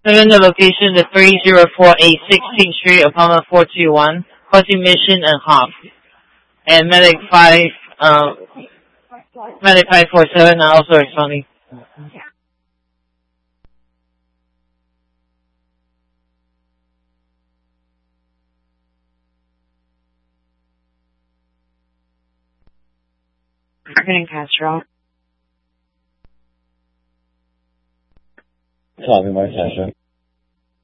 Given the location, the 3048 16th Street, apartment 421, causing mission and Hop. And medic 547 are also responding. Marketing Castro. Talking about Castro.